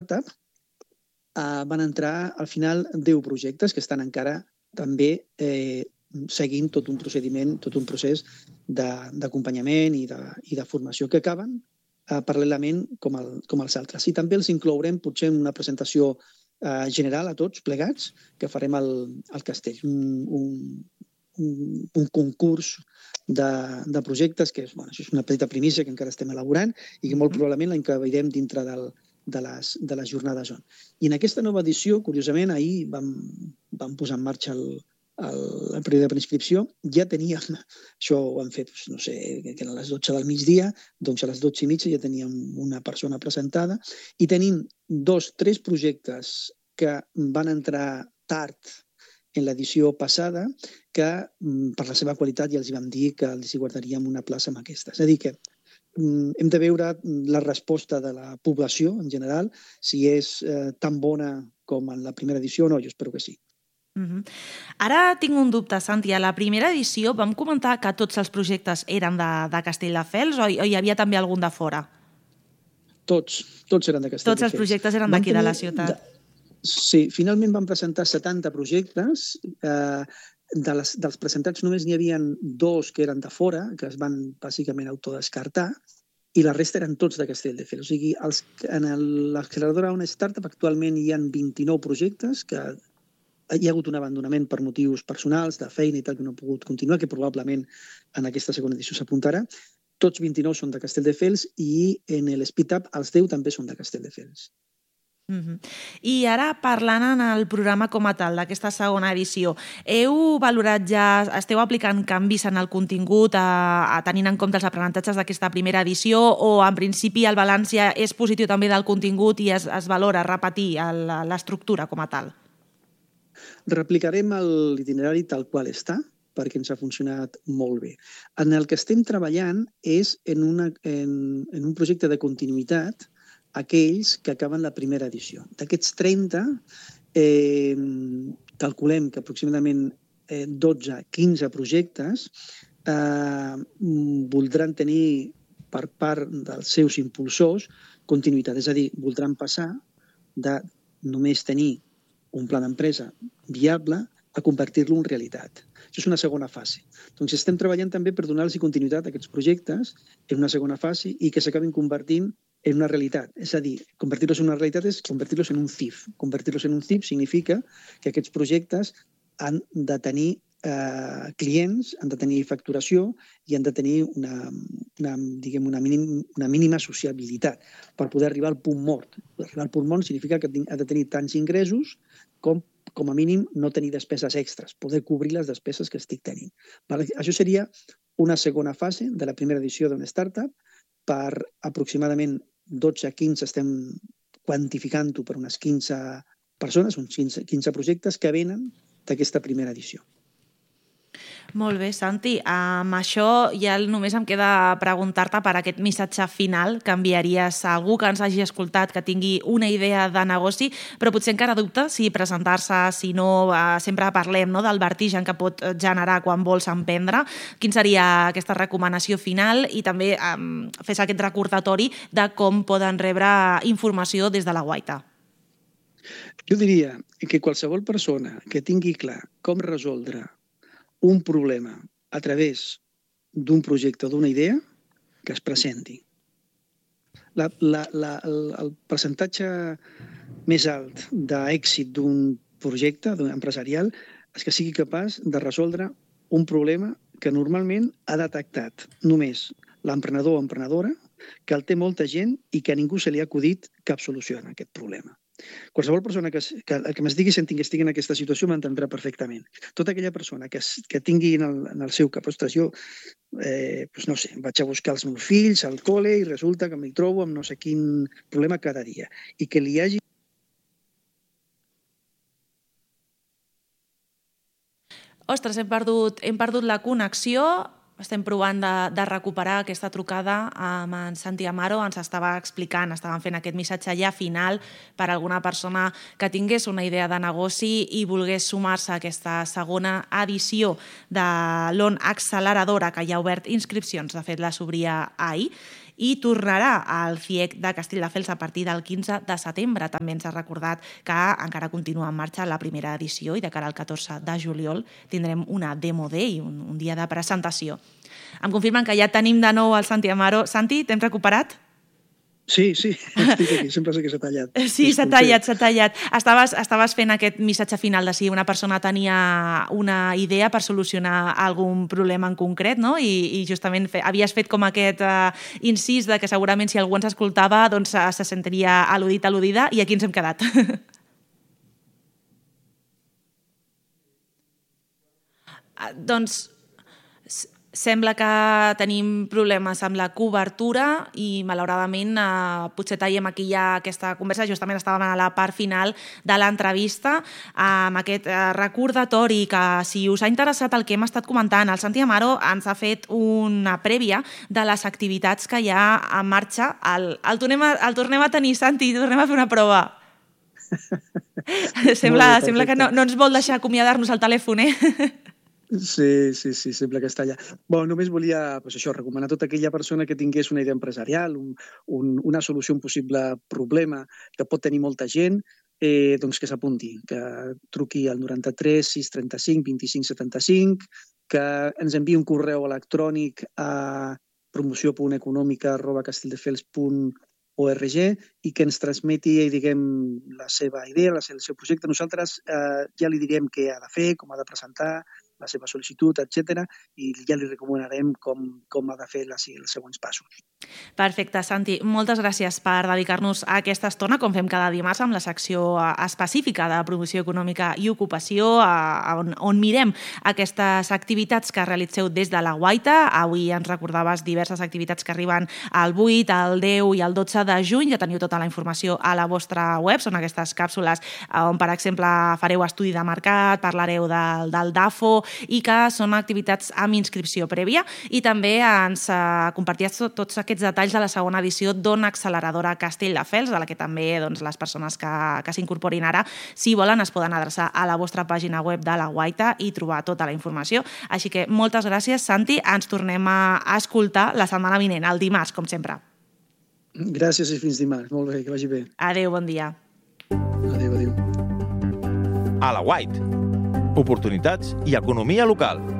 startup, van entrar al final 10 projectes que estan encara també seguint tot un procediment, tot un procés d'acompanyament i de formació que acaben paral·lelament com els altres. I també els inclourem potser en una presentació general a tots plegats que farem al castell. Un concurs de projectes que és una petita primícia que encara estem elaborant i que molt probablement l'encabeirem dintre de les jornades on. I en aquesta nova edició, curiosament, ahir vam posar en marxa el període de preinscripció. Ja teníem, això ho hem fet, no sé, que eren a les 12 del migdia, doncs a les 12:30 ja teníem una persona presentada i tenim 2-3 projectes que van entrar tard en l'edició passada que per la seva qualitat ja els vam dir que els guardaríem una plaça amb aquesta. És a dir que hem de veure la resposta de la població en general, si és tan bona com en la primera edició o no, jo espero que sí. Ara tinc un dubte, Santi. A la primera edició vam comentar que tots els projectes eren de Castelldefels o hi havia també algun de fora? Tots eren de Castelldefels. Tots els projectes eren d'aquí de la ciutat. Sí, finalment vam presentar 70 projectes. Dels presentats només n'hi havia 2 que eren de fora, que es van bàsicament autodescartar, i la resta eren tots de Castelldefels. O sigui, en l'acceleradora On Startup actualment hi ha 29 projectes que hi ha hagut un abandonament per motius personals, de feina i tal, que no ha pogut continuar, que probablement en aquesta segona edició s'apuntarà. Tots 29 són de Castelldefels i en l'Speed Up els 10 també són de Castelldefels. I ara, parlant en el programa com a tal, d'aquesta segona edició, heu valorat ja, esteu aplicant canvis en el contingut tenint en compte els aprenentatges d'aquesta primera edició o en principi el balanç ja és positiu també del contingut i es valora repetir l'estructura com a tal? Replicarem l'itinerari tal qual està, perquè ens ha funcionat molt bé. En el que estem treballant és en un projecte de continuïtat aquells que acaben la primera edició. D'aquests 30, calculem que aproximadament 12-15 projectes voldran tenir per part dels seus impulsors continuïtat. És a dir, voldran passar de només tenir un pla d'empresa viable a convertir-lo en realitat. Això és una segona fase. Doncs estem treballant també per donar-los continuïtat a aquests projectes en una segona fase i que s'acabin convertint en una realitat. És a dir, convertir-los en una realitat és convertir-los en un CIF. Convertir-los en un CIF significa que aquests projectes han de tenir clients, han de tenir facturació i han de tenir una mínima sociabilitat per poder arribar al punt mort. Arribar al punt mort significa que ha de tenir tants ingressos com a mínim no tenir despeses extres, poder cobrir les despeses que estic tenint. Això seria una segona fase de la primera edició d'una startup. Per aproximadament 12-15 estem quantificant-ho per unes 15 persones, uns 15 projectes que venen d'aquesta primera edició. Molt bé, Santi. Amb això ja només em queda preguntar-te per aquest missatge final que enviaries a algú que ens hagi escoltat, que tingui una idea de negoci, però potser encara dubta si presentar-se, si no, sempre parlem del vertigen que pot generar quan vols emprendre. Quin seria aquesta recomanació final i també fes aquest recordatori de com poden rebre informació des de la Guaita? Jo diria que qualsevol persona que tingui clar com resoldre un problema a través d'un projecte o d'una idea, que es presenti. El percentatge més alt d'èxit d'un projecte empresarial és que sigui capaç de resoldre un problema que normalment ha detectat només l'emprenedor o emprenedora, que el té molta gent i que a ningú se li ha acudit cap solució a aquest problema. Qualsevol persona que m'estigui sentint que estigui en aquesta situació m'entendrà perfectament. Tota aquella persona que tingui en el seu cap, ostres, jo, no sé, vaig a buscar els meus fills al col·le i resulta que m'hi trobo amb no sé quin problema cada dia i que li hagi... Ostres, hem perdut la connexió. Estem provant de recuperar aquesta trucada amb en Santi Amaro. Ens estava explicant, estàvem fent aquest missatge ja final per a alguna persona que tingués una idea de negoci i volgués sumar-se a aquesta segona edició de l'ON Acceleradora, que ja ha obert inscripcions. De fet, la s'obria ahir. i tornarà al CIEC de Castelldefels a partir del 15 de setembre. També ens ha recordat que encara continua en marxa la primera edició i de cara al 14 de juliol tindrem una Demo Day, un dia de presentació. Em confirmen que ja tenim de nou el Santi Amaro. Santi, t'hem recuperat? Sí, estic aquí, sempre sé que s'ha tallat. Sí, s'ha tallat. Estaves fent aquest missatge final de si una persona tenia una idea per solucionar algun problema en concret, no? I justament havies fet com aquest incís de que segurament si algú ens escoltava doncs se sentiria al·ludit, al·ludida, i aquí ens hem quedat. Doncs sembla que tenim problemes amb la cobertura i, malauradament, potser tallem aquí ja aquesta conversa. Justament estàvem a la part final de l'entrevista amb aquest recordatori que, si us ha interessat el que hem estat comentant, el Santi Amaro ens ha fet una prèvia de les activitats que hi ha en marxa. El tornem a tenir, Santi, tornem a fer una prova. Sembla que no ens vol deixar acomiadar-nos al telèfon, Sí, sembla que està allà. Només volia recomanar a tota aquella persona que tingués una idea empresarial, una solució a un possible problema que pot tenir molta gent, doncs que s'apunti, que truqui al 93 635 25 75, que ens enviï un correu electrònic a promoció.econòmica@castelldefels.org i que ens transmeti, la seva idea, el seu projecte. Nosaltres ja li direm què ha de fer, com ha de presentar, la seva sol·licitud, etc. I ja li recomanarem com ha de fer els següents passos. Perfecte, Santi. Moltes gràcies per dedicar-nos a aquesta estona, com fem cada dimarts, amb la secció específica de promoció econòmica i ocupació, on mirem aquestes activitats que realitzeu des de la Guaita. Avui ens recordaves diverses activitats que arriben al 8, al 10 i al 12 de juny. Ja teniu tota la informació a la vostra web. Són aquestes càpsules on, per exemple, fareu estudi de mercat, parlareu del DAFO, i que són activitats amb inscripció prèvia. I també ens comparties tots aquests detalls de la segona edició d'Ona Acceleradora Castelldefels, a la que també les persones que s'incorporin ara, si volen, es poden adreçar a la vostra pàgina web de la Guaita i trobar tota la informació. Així que moltes gràcies, Santi. Ens tornem a escoltar la setmana vinent, el dimarts, com sempre. Gràcies i fins dimarts. Molt bé, que vagi bé. Adéu, bon dia. Adéu. A la Guaita. Oportunitats i economia local.